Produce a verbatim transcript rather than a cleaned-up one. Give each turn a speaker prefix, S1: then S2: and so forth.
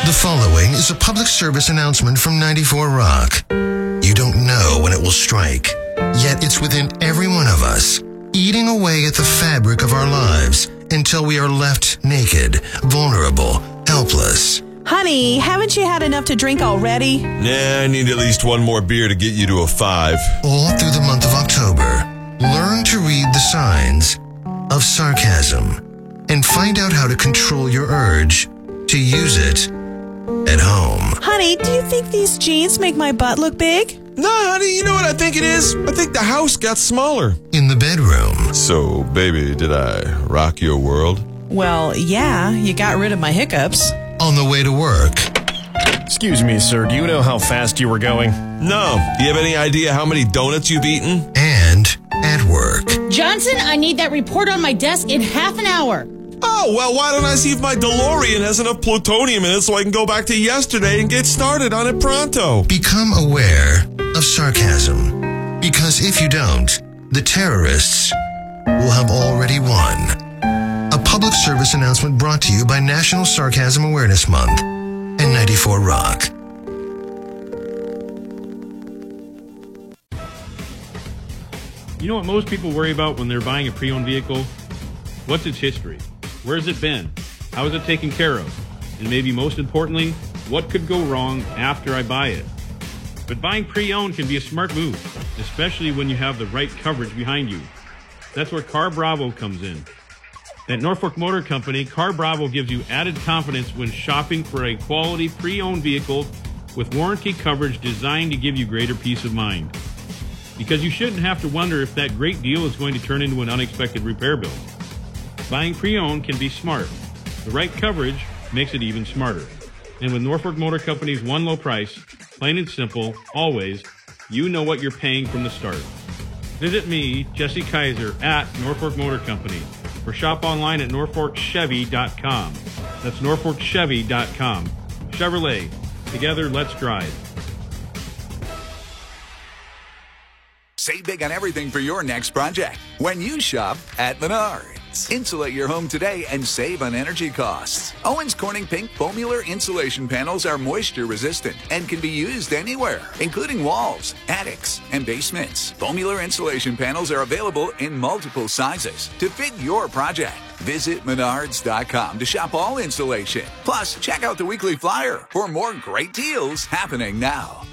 S1: The following is a public service announcement from ninety-four Rock. You don't know when it will strike, yet it's within every one of us, eating away at the fabric of our lives until we are left naked, vulnerable, helpless.
S2: Honey, haven't you had enough to drink already?
S3: Nah, I need at least one more beer to get you to a five.
S1: All through the month of October, learn to read the signs of sarcasm and find out how to control your urge to use it at home.
S2: Honey, do you think these jeans make my butt look big?
S3: Nah, honey, you know what I think it is? I think the house got smaller.
S1: In the bedroom.
S3: So, baby, did I rock your world?
S2: Well, yeah, you got rid of my hiccups.
S1: On the way to work.
S4: Excuse me, sir, do you know how fast you were going?
S3: No. Do you have any idea how many donuts you've eaten?
S1: And at work.
S5: Johnson, I need that report on my desk in half an hour.
S3: Oh, well, why don't I see if my DeLorean has enough plutonium in it so I can go back to yesterday and get started on it pronto?
S1: Become aware of sarcasm. Because if you don't, the terrorists will have already won. A public service announcement brought to you by National Sarcasm Awareness Month and ninety-four Rock.
S6: You know what most people worry about when they're buying a pre-owned vehicle? What's its history? Where's it been? How is it taken care of? And maybe most importantly, what could go wrong after I buy it? But buying pre-owned can be a smart move, especially when you have the right coverage behind you. That's where Car Bravo comes in. At Norfolk Motor Company, Car Bravo gives you added confidence when shopping for a quality pre-owned vehicle with warranty coverage designed to give you greater peace of mind. Because you shouldn't have to wonder if that great deal is going to turn into an unexpected repair bill. Buying pre-owned can be smart. The right coverage makes it even smarter. And with Norfolk Motor Company's one low price, plain and simple, always, you know what you're paying from the start. Visit me, Jesse Kaiser, at Norfolk Motor Company, or shop online at norfolk chevy dot com. That's norfolk chevy dot com. Chevrolet. Together, let's drive.
S7: Save big on everything for your next project when you shop at Menards. Insulate your home today and save on energy costs. Owens Corning Pink Foamular insulation panels are moisture resistant and can be used anywhere, including walls, attics, and basements. Foamular insulation panels are available in multiple sizes to fit your project. Visit menards dot com to shop all insulation. Plus, check out the weekly flyer for more great deals happening now.